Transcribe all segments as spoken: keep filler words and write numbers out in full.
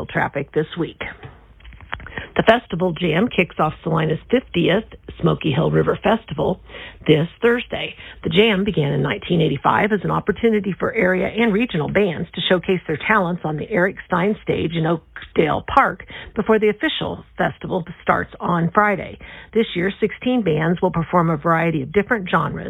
scheduled traffic this week. The Festival Jam kicks off Salina's fiftieth Smoky Hill River Festival this Thursday. The Jam began in nineteen eighty-five as an opportunity for area and regional bands to showcase their talents on the Eric Stein stage in Oakdale Park before the official festival starts on Friday. This year, sixteen bands will perform a variety of different genres.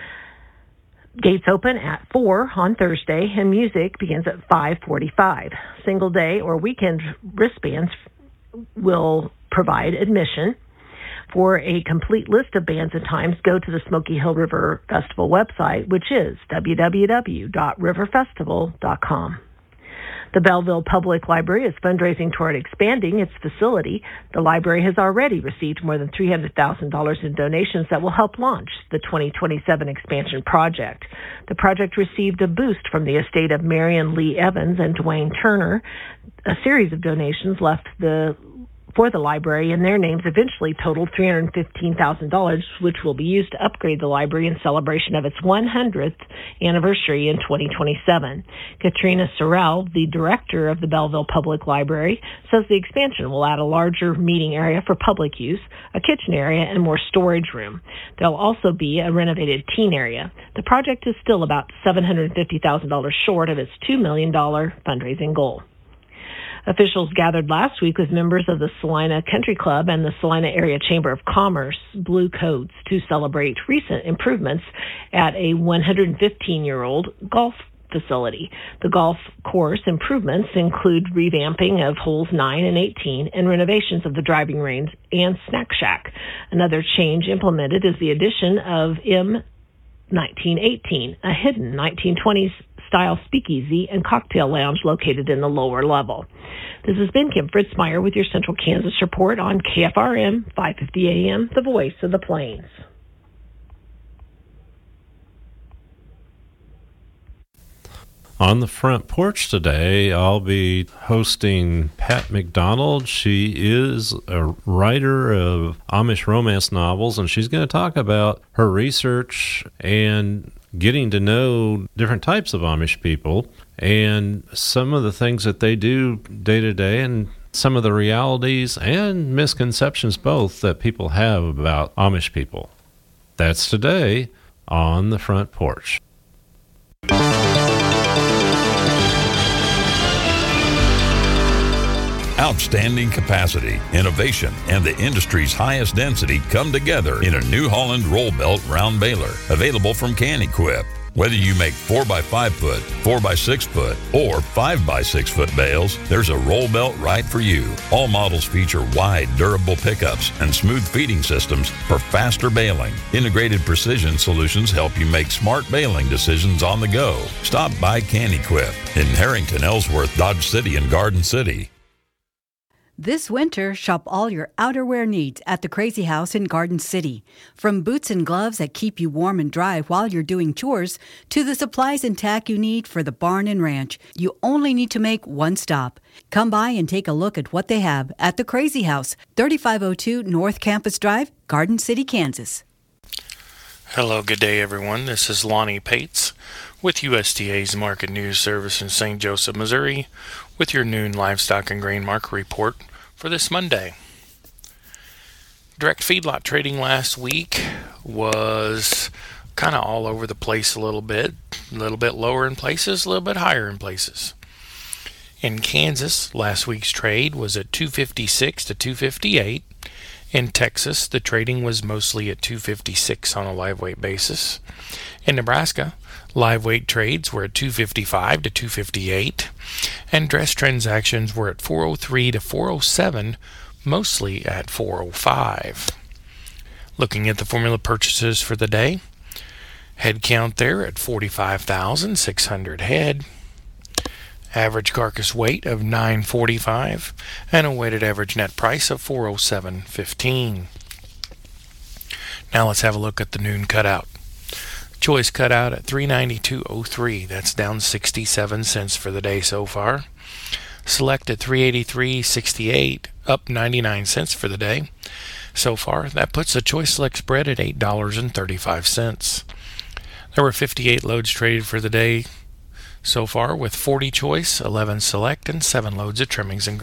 Gates open at four on Thursday, and music begins at five forty-five. Single day or weekend wristbands will provide admission. For a complete list of bands and times, go to the Smoky Hill River Festival website, which is w w w dot river festival dot com. The Belleville Public Library is fundraising toward expanding its facility. The library has already received more than three hundred thousand dollars in donations that will help launch the twenty twenty-seven expansion project. The project received a boost from the estate of Marion Lee Evans and Dwayne Turner. A series of donations left the for the library, and their names eventually totaled three hundred fifteen thousand dollars, which will be used to upgrade the library in celebration of its one hundredth anniversary in twenty twenty-seven. Katrina Sorrell, the director of the Belleville Public Library, says the expansion will add a larger meeting area for public use, a kitchen area, and more storage room. There'll also be a renovated teen area. The project is still about seven hundred fifty thousand dollars short of its two million dollars fundraising goal. Officials gathered last week with members of the Salina Country Club and the Salina Area Chamber of Commerce Blue Coats to celebrate recent improvements at a one hundred fifteen-year-old golf facility. The golf course improvements include revamping of holes nine and eighteen and renovations of the driving range and snack shack. Another change implemented is the addition of M nineteen eighteen, a hidden nineteen twenties style speakeasy and cocktail lounge located in the lower level. This has been Kim Fritzmeyer with your Central Kansas Report on K F R M five fifty A M, the voice of the Plains. On the front porch today, I'll be hosting Pat McDonald. She is a writer of Amish romance novels, and she's going to talk about her research and getting to know different types of Amish people and some of the things that they do day to day and some of the realities and misconceptions both that people have about Amish people. That's today on the front porch. Outstanding capacity, innovation, and the industry's highest density come together in a New Holland roll belt round baler, available from Can-Equip. Whether you make four by five foot, four by six foot, or five by six foot bales, there's a roll belt right for you. All models feature wide, durable pickups and smooth feeding systems for faster baling. Integrated precision solutions help you make smart baling decisions on the go. Stop by Can-Equip in Harrington, Ellsworth, Dodge City, and Garden City. This winter, shop all your outerwear needs at the Crazy House in Garden City. From boots and gloves that keep you warm and dry while you're doing chores, to the supplies and tack you need for the barn and ranch, you only need to make one stop. Come by and take a look at what they have at the Crazy House, thirty-five oh two North Campus Drive, Garden City, Kansas. Hello, good day, everyone. This is Lonnie Pates with U S D A's Market News Service in Saint Joseph, Missouri, with your noon livestock and grain market report for this Monday. Direct feedlot trading last week was kind of all over the place a little bit, a little bit lower in places, a little bit higher in places. In Kansas, last week's trade was at two fifty-six to two fifty-eight. In Texas, the trading was mostly at two fifty-six on a live weight basis. In Nebraska, live weight trades were at two fifty-five to two fifty-eight, and dress transactions were at four oh three to four oh seven, mostly at four oh five. Looking at the formula purchases for the day, head count there at forty-five thousand six hundred head. Average carcass weight of nine forty-five and a weighted average net price of four oh seven fifteen. Now let's have a look at the noon cutout. Choice cutout at three ninety-two oh three. That's down sixty-seven cents for the day so far. Select at three eighty-three sixty-eight, up ninety-nine cents for the day so far. That puts the choice select spread at eight dollars and thirty-five cents. There were fifty-eight loads traded for the day so far, with forty choice, eleven select, and seven loads of trimmings and